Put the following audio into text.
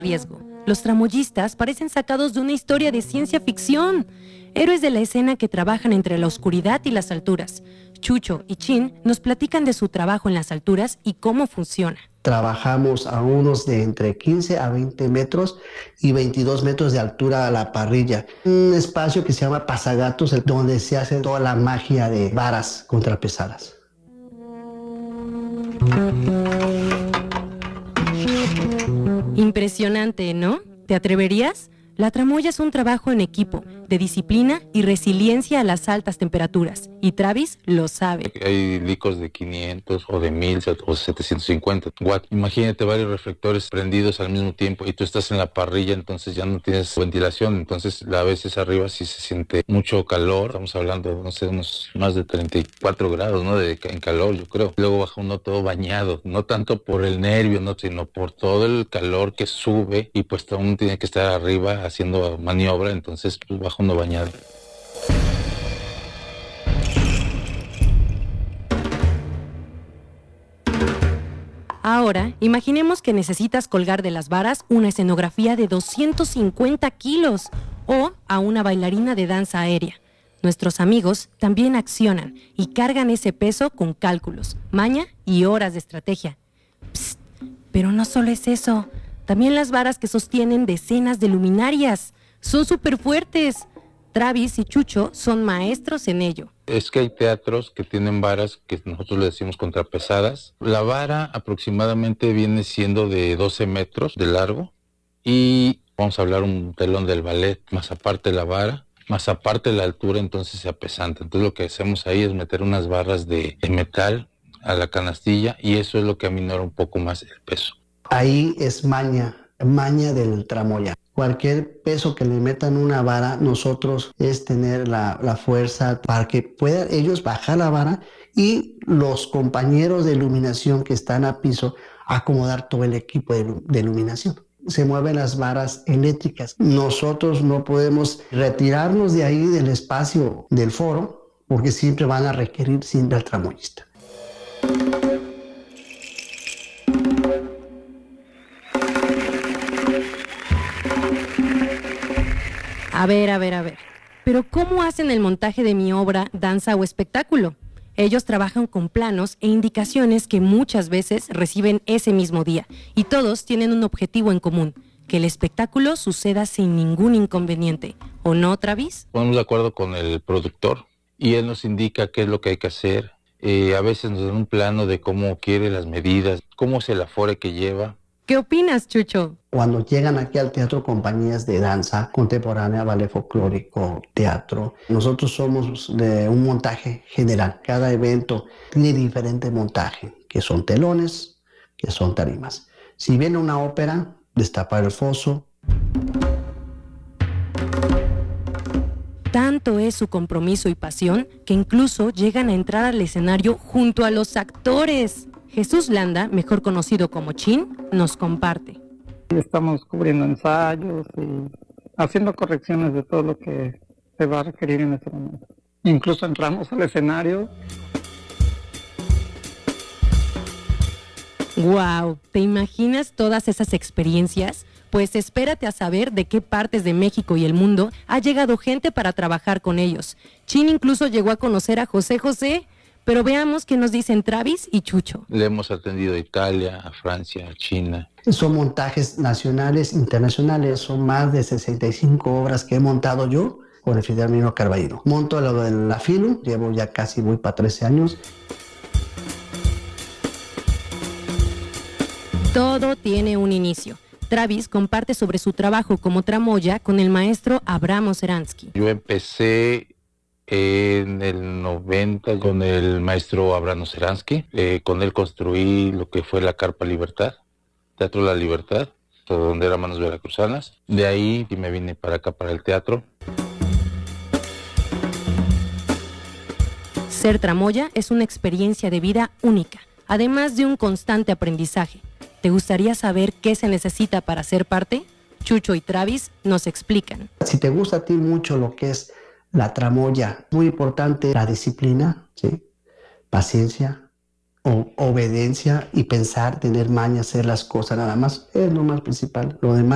riesgo. Los tramoyistas parecen sacados de una historia de ciencia ficción. Héroes de la escena que trabajan entre la oscuridad y las alturas. Chucho y Chin nos platican de su trabajo en las alturas y cómo funciona. Trabajamos a unos de entre 15 a 20 metros y 22 metros de altura a la parrilla. Un espacio que se llama Pasagatos, donde se hace toda la magia de varas contrapesadas. Impresionante, ¿no? ¿Te atreverías? La tramoya es un trabajo en equipo, de disciplina y resiliencia a las altas temperaturas. Y Travis lo sabe. Hay licos de 500 o de 1000 o 750 watts. Imagínate varios reflectores prendidos al mismo tiempo y tú estás en la parrilla, entonces ya no tienes ventilación. Entonces a veces arriba sí se siente mucho calor. Estamos hablando, no sé, unos más de 34 grados, ¿no? En calor, yo creo. Luego baja uno todo bañado, no tanto por el nervio, no, sino por todo el calor que sube y pues uno tiene que estar arriba haciendo maniobra, entonces pues baja uno bañado. Ahora, imaginemos que necesitas colgar de las varas una escenografía de 250 kilos o a una bailarina de danza aérea. Nuestros amigos también accionan y cargan ese peso con cálculos, maña y horas de estrategia. Psst, pero no solo es eso, también las varas que sostienen decenas de luminarias. Son súper fuertes. Travis y Chucho son maestros en ello. Es que hay teatros que tienen varas que nosotros le decimos contrapesadas. La vara aproximadamente viene siendo de 12 metros de largo y vamos a hablar un telón del ballet, más aparte la vara, más aparte la altura, entonces se apesanta. Entonces lo que hacemos ahí es meter unas barras de metal a la canastilla y eso es lo que aminora un poco más el peso. Ahí es maña del tramoya. Cualquier peso que le metan una vara, nosotros es tener la fuerza para que puedan ellos bajar la vara y los compañeros de iluminación que están a piso acomodar todo el equipo de iluminación. Se mueven las varas eléctricas. Nosotros no podemos retirarnos de ahí del espacio del foro porque siempre van a requerir siempre al tramoyista. A ver. ¿Pero cómo hacen el montaje de mi obra, danza o espectáculo? Ellos trabajan con planos e indicaciones que muchas veces reciben ese mismo día y todos tienen un objetivo en común, que el espectáculo suceda sin ningún inconveniente. ¿O no, Travis? Ponemos de acuerdo con el productor y él nos indica qué es lo que hay que hacer. A veces nos dan un plano de cómo quiere las medidas, cómo es el afore que lleva. ¿Qué opinas, Chucho? Cuando llegan aquí al teatro compañías de danza contemporánea, ballet folclórico, teatro, nosotros somos de un montaje general. Cada evento tiene diferente montaje, que son telones, que son tarimas. Si viene una ópera, destapar el foso. Tanto es su compromiso y pasión que incluso llegan a entrar al escenario junto a los actores. Jesús Landa, mejor conocido como Chin, nos comparte. Estamos cubriendo ensayos y haciendo correcciones de todo lo que se va a requerir en este momento. Incluso entramos al escenario. ¡Wow! ¿Te imaginas todas esas experiencias? Pues espérate a saber de qué partes de México y el mundo ha llegado gente para trabajar con ellos. Chin incluso llegó a conocer a José José. Pero veamos qué nos dicen Travis y Chucho. Le hemos atendido a Italia, a Francia, a China. Son montajes nacionales, internacionales, son más de 65 obras que he montado yo con el Fidelmino Carballino. Monto la FILU, llevo ya casi voy para 13 años. Todo tiene un inicio. Travis comparte sobre su trabajo como tramoya con el maestro Abramo Seransky. Yo empecé en el 90 con el maestro Abramo Seransky. Con él construí lo que fue la Carpa Libertad, Teatro La Libertad, donde eran Manos Veracruzanas. De ahí me vine para acá, para el teatro. Ser tramoya es una experiencia de vida única, además de un constante aprendizaje. ¿Te gustaría saber qué se necesita para ser parte? Chucho y Travis nos explican. Si te gusta a ti mucho lo que es la tramoya, muy importante la disciplina, ¿sí? Paciencia, obediencia y pensar, tener maña, hacer las cosas nada más, es lo más principal. Lo demás